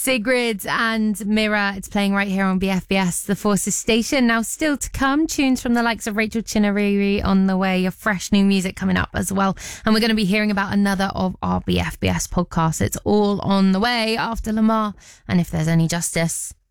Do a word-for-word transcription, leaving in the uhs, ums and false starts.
Sigrid and Mirror. It's playing right here on B F B S, the Forces station. Now, still to come, tunes from the likes of Rachel Chinariri on the way, a fresh new music coming up as well. And we're going to be hearing about another of our B F B S podcasts. It's all on the way after Lamar and If There's Any Justice.